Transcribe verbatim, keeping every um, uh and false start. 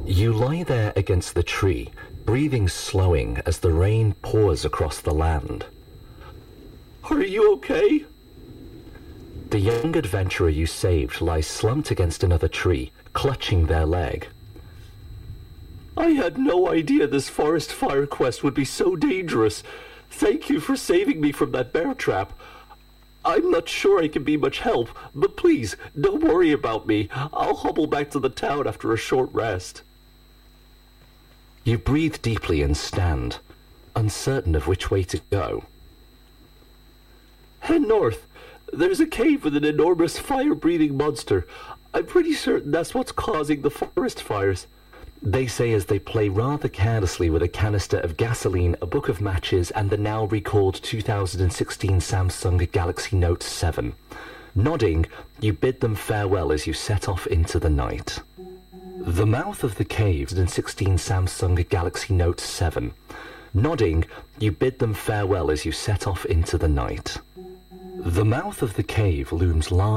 You lie there against the tree, breathing slowing as the rain pours across the land. Are you okay? The young adventurer you saved lies slumped against another tree, clutching their leg. I had no idea this forest fire quest would be so dangerous. Thank you for saving me from that bear trap. I'm not sure I can be much help, but please, don't worry about me. I'll hobble back to the town after a short rest. You breathe deeply and stand, uncertain of which way to go. Head north. There's a cave with an enormous fire-breathing monster. I'm pretty certain that's what's causing the forest fires. They say as they play rather carelessly with a canister of gasoline, a book of matches, and the now recalled two thousand sixteen Samsung Galaxy Note seven. Nodding, you bid them farewell as you set off into the night. The mouth of the cave, two thousand sixteen Samsung Galaxy Note seven. Nodding, you bid them farewell as you set off into the night. The mouth of the cave looms large.